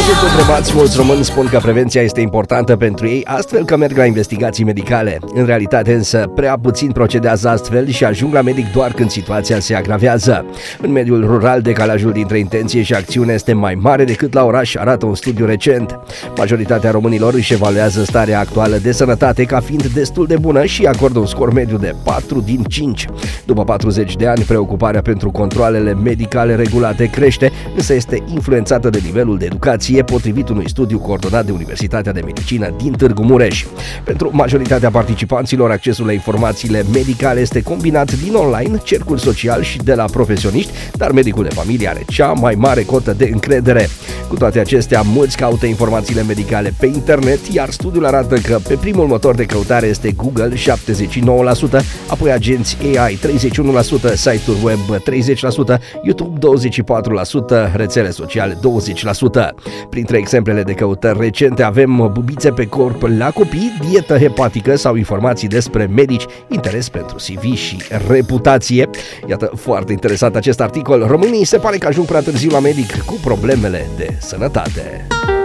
Sunt întrebați, mulți români spun că prevenția este importantă pentru ei, astfel că merg la investigații medicale. În realitate însă, prea puțin procedează astfel și ajung la medic doar când situația se agravează. În mediul rural, decalajul dintre intenție și acțiune este mai mare decât la oraș, arată un studiu recent. Majoritatea românilor își evaluează starea actuală de sănătate ca fiind destul de bună și acordă un scor mediu de 4 din 5. După 40 de ani, preocuparea pentru controalele medicale regulate crește, însă este influențată de nivelul de educație, potrivit unui studiu coordonat de Universitatea de Medicină din Târgu Mureș. Pentru majoritatea participanților, accesul la informațiile medicale este combinat din online, cercul social și de la profesioniști, dar medicul de familie are cea mai mare cotă de încredere. Cu toate acestea, mulți caută informațiile medicale pe internet, iar studiul arată că pe primul motor de căutare este Google, 79%, apoi agenți AI 31%, site-uri web 30%, YouTube 24%, rețele sociale 20%. Printre exemplele de căutări recente avem bubițe pe corp la copii, dietă hepatică sau informații despre medici, interes pentru CV și reputație. Iată, foarte interesant acest articol. Românii se pare că ajung prea târziu la medic cu problemele de sănătate.